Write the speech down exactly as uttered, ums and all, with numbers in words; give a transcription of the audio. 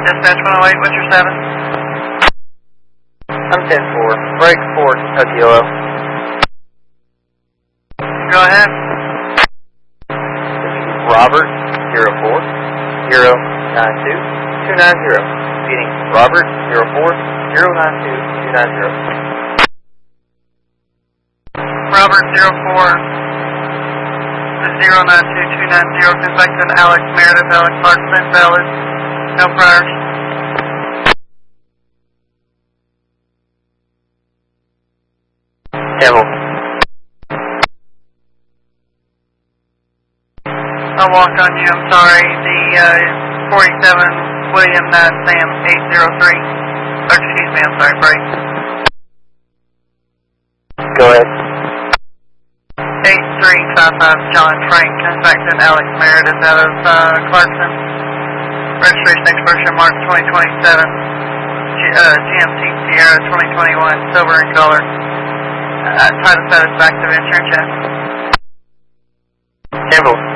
Dispatch one oh eight, what's your status? I'm ten four. Break four, Kentucky Yellow. Go ahead. Robert, zero four, zero nine two, two nine zero. Repeating, Robert, zero four, zero nine two, two nine zero. Robert, zero four, zero nine two, two nine zero, contacted Alex Meredith, Alex Clarkson, valid. No priors. Campbell. I'll walk on you, I'm sorry. The uh, forty-seven William nine Sam eight zero three. Or excuse me, I'm sorry, break. Go ahead. eight three five five John Frank, contacted Alex Meredith out of uh, Clarkson. Registration expiration March twenty twenty-seven. G uh, G M C Sierra twenty twenty-one, silver in color. Uh, title status active insurance check. Campbell.